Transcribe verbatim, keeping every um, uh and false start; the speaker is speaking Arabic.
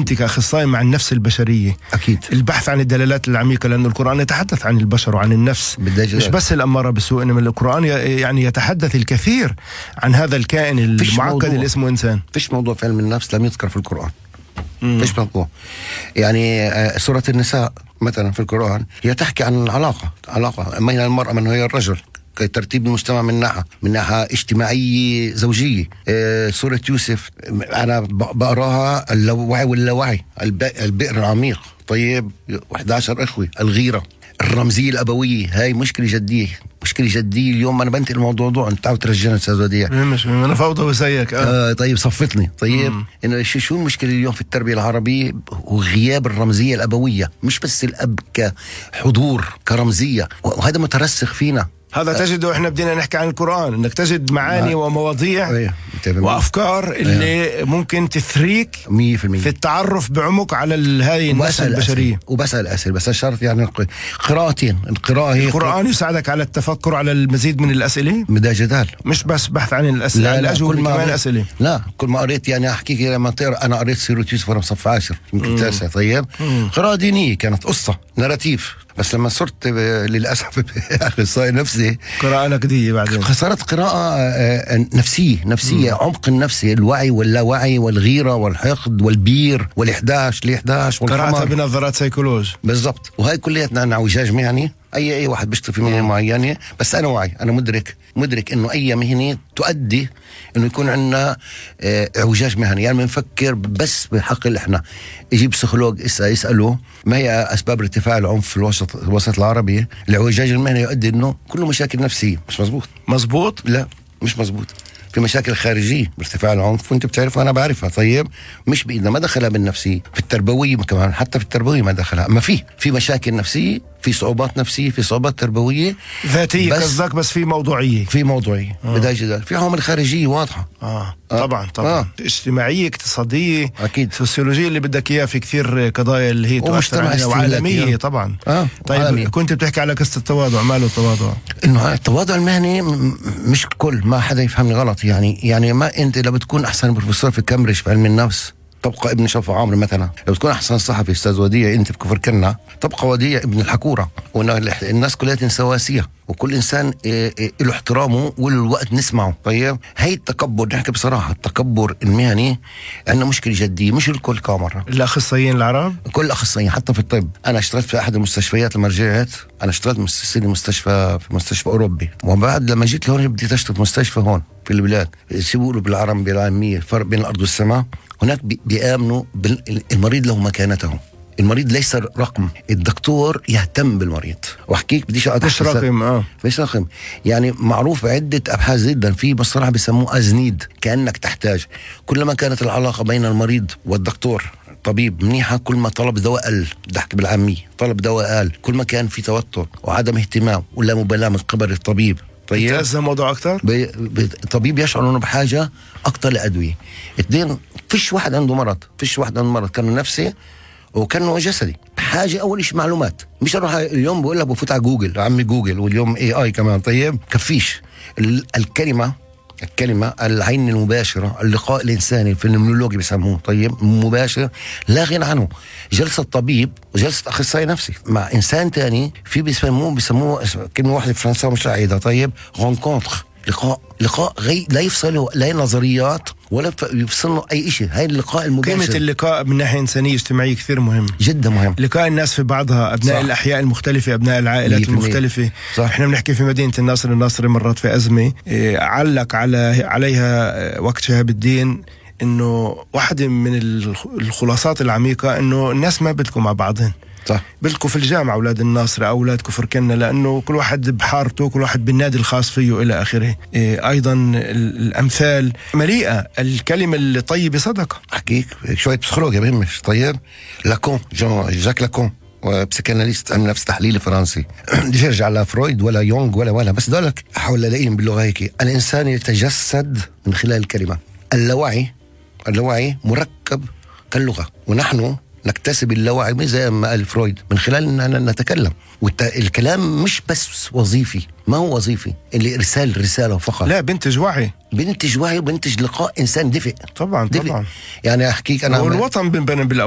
أنت كأخصائي مع النفس البشرية، أكيد البحث عن الدلالات العميقة، لأن القرآن يتحدث عن البشر وعن النفس، مش بس الأمارة بالسوء، إنما القرآن يعني يتحدث الكثير عن هذا الكائن المعقد اللي اسمه إنسان. فيش موضوع في علم النفس لم يذكر في القرآن. مم. فيش موضوع. يعني سورة النساء مثلا في القرآن هي تحكي عن علاقة علاقة بين المرأة من هي الرجل، ترتيب المجتمع من ناحية من ناحية اجتماعية زوجية. آه سورة يوسف أنا بقراها اللاوعي واللاوعي، البئر العميق. طيب واحد عشر إخوة، الغيرة، الرمزية الأبوية، هاي مشكلة جدية، مشكلة جدية. اليوم أنا بنتقل الموضوع ده، أنت تعال ترجعنا أستاذ وديع. مش أنا فوضى وزيك. آه. آه طيب صفتني. طيب إنه شو المشكلة اليوم في التربية العربية؟ وغياب الرمزية الأبوية، مش بس الأب كحضور كرمزية، وهذا مترسخ فينا. هذا تجده احنا بدينا نحكي عن القرآن، انك تجد معاني ومواضيع أيه. وافكار اللي أيه. ممكن تثريك مية في المية في التعرف بعمق على هذه النفس البشرية. وبسأل أسئلة، بس الشرط يعني قراءتين. القراءة هي القرآن يساعدك على التفكر على المزيد من الأسئلة، بدا جدال، مش بس بحث عن الأسئلة، لا لا كل ما كمان أسئلة. لا كل ما قريت يعني أحكيك لما تقرأ، أنا قريت سيرة يوسف وأنا صف عاشر يمكن تاسع. طيب قراءة دينية كانت قصة ناراتيف، بس لما صرت للأسف أخصائي نفسي قراءة نقدية بعدين صارت قراءة نفسية نفسية مم. عمق النفسي، الوعي واللاوعي والغيرة والحقد والبير والإحداش لإحداش قراءتها بنظرات سيكولوج بالضبط. وهي كلياتنا عن اعوجاج مهني. أي أي واحد بيشتغل في مهنة معينة، بس أنا واعي، أنا مدرك مدرك إنه أي مهنة تؤدي إنه يكون عندنا اعوجاج مهني. يعني بنفكر بس بحقل إحنا يجيب بسيكولوج يسأله ما هي أسباب ارتفاع العنف في الوسط الوسط العربي. الاعوجاج المهني يؤدي إنه كله مشاكل نفسية. مش مزبوط. مزبوط؟ لا مش مزبوط. في مشاكل خارجية بارتفاع العنف، وانت بتعرف وانا بعرفها. طيب مش بإيدنا، ما دخلها بالنفسية. في التربوية كمان، حتى في التربوية ما دخلها. اما في في مشاكل نفسية، في صعوبات نفسية، في صعوبات تربوية ذاتية قصدك، بس في موضوعية في موضوعية آه. بداية جدال. في عوامل خارجية واضحة آه. آه. طبعا طبعا آه. اجتماعية، اقتصادية، أكيد، سوسيولوجية اللي بدك إياها في كثير قضايا اللي هي تؤثر علينا، وعالمية طبعا آه. طيب عالمية. كنت بتحكي على قصة التواضع، ماله التواضع؟ إنه التواضع المهني مش كل ما حدا يفهمني غلط. يعني يعني ما أنت لو بتكون أحسن بروفيسور في كامبريدج في علم النفس تبقى ابن شوف عامر مثلا، لو تكون احسن صحفي استاذ وديع انت في كفر كرنا تبقى وديع ابن الحكوره. والناس كلها سواسيه، وكل انسان له احترامه والوقت نسمعه. طيب هي التكبر، نحكي بصراحه التكبر المهني عندنا مشكله جديه، مش الكل كامره. الاخصائيين العرب، كل الاخصائيين حتى في الطب. انا اشتغلت في احد المستشفيات لما رجعت، انا اشتغلت مستشفى مستشفى في مستشفى اوروبي، وبعد لما جيت لهون بديت اشتغل في مستشفى هون في البلاد. شو بيقولوا بالعربي بالعاميه الفرق بين الارض والسماء. هناك بيآمنوا بالمريض له مكانته. المريض ليس رقم، الدكتور يهتم بالمريض. واحكيك بديش اقعد مش رقم اه مش رقم. يعني معروف عده ابحاث جدا في مصطلح بيسموه ازنيد، كانك تحتاج. كلما كانت العلاقه بين المريض والدكتور طبيب منيحه، كل ما طلب دواء قل. بحكي بالعاميه، طلب دواء قل، كل ما كان في توتر وعدم اهتمام ولا مبالاه من قبل الطبيب. طيب هذا موضوع اكثر. الطبيب يشعر انه بحاجه اكثر لادويه. اثنين، فيش واحد عنده مرض، فيش واحد عنده مرض كانه نفسي وكانه جسدي. حاجه اول شيء معلومات. مش اروح اليوم بقول لك بفوت على جوجل، عمي جوجل، واليوم اي اي كمان. طيب كفيش. الكلمه الكلمة العين المباشرة، اللقاء الإنساني الفينومنولوجي بيسموه. طيب مباشر لا غنى عنه. جلسة طبيب وجلسة أخصائي نفسي مع إنسان تاني في بيسموه بيسموه كلمة واحدة فرنسا مش عايدة. طيب رونكونتر، لقاء لقاء غير لا يفصله لا نظريات ولا يفصله أي شيء. هاي اللقاء المباشر. قيمة اللقاء من ناحية إنسانية اجتماعية كثير مهم، جدا مهم. لقاء الناس في بعضها، أبناء صح. الأحياء المختلفة، أبناء العائلات المختلفة. صح. إحنا بنحكي في مدينة الناصر، الناصر مرت في أزمة إيه علق على عليها وقت شهاب الدين إنه واحدة من الخلاصات العميقة إنه الناس ما بدكم مع بعضهم. صح. بلكوا في الجامعة أولاد الناصر، أولاد كفر كنا، لأنه كل واحد بحارته، كل واحد بالنادي الخاص فيه إلى آخره. إيه أيضا الأمثال مليئة. الكلمة الطيبة صدقة. أحكيك شوية بسيكولوجيا بهمش. طيب لاكون، جاك لاكون وبسيكاناليست علم نفس تحليلي فرنسي. بديش ارجع لا فرويد ولا يونغ ولا ولا بس دولك احاول الاقيهم باللغه هيك. الانسان يتجسد من خلال الكلمه. اللاوعي اللاوعي مركب كاللغه، ونحن نكتسب اللاوعي مش زي ما قال فرويد من خلال ان نتكلم. والكلام مش بس وظيفي، ما هو وظيفي اللي ارسال رساله فقط، لا بنتج وعي، بنتج وعي وبنتج لقاء انسان دفئ. طبعا دفئ. طبعا. يعني احكيك انا والوطن بنبنى